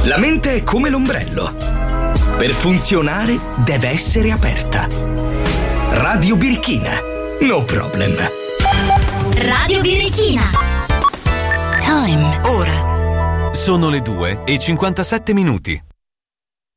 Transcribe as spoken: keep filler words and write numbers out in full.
La mente è come l'ombrello. Per funzionare deve essere aperta. Radio Birichina. No problem. Radio Birichina. Time. Ora. Sono le due e cinquantasette minuti.